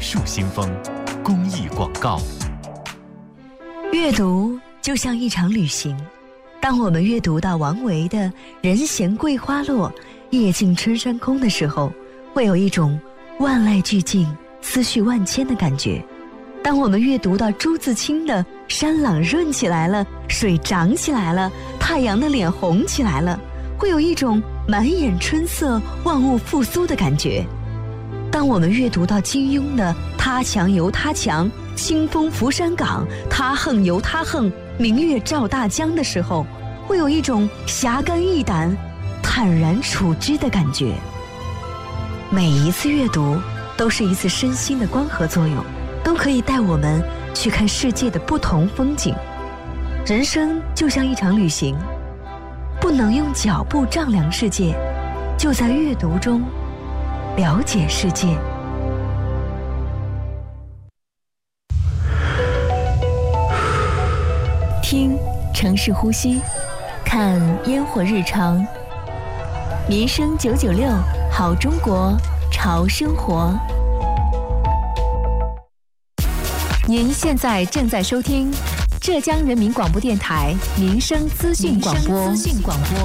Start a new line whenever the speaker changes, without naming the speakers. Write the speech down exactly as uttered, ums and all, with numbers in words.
树新风公益广告。
阅读就像一场旅行，当我们阅读到王维的“人闲桂花落，夜静春山空”的时候，会有一种万籁俱静、思绪万千的感觉。当我们阅读到朱自清的“山朗润起来了，水涨起来了，太阳的脸红起来了”，会有一种满眼春色、万物复苏的感觉。当我们阅读到金庸的“他强由他强，清风拂山岗，他横由他横，明月照大江”的时候，会有一种侠肝义胆、坦然处之的感觉。每一次阅读都是一次身心的光合作用，都可以带我们去看世界的不同风景。人生就像一场旅行，不能用脚步丈量世界，就在阅读中了解世界。听城市呼吸，看烟火日常。民生九九六，好中国，潮生活。您现在正在收听浙江人民广播电台民生资讯广播。